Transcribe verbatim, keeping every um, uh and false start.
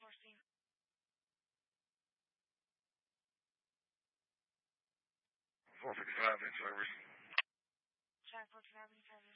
fourteen. four fifty-five in service. Track fourteen Avenue service.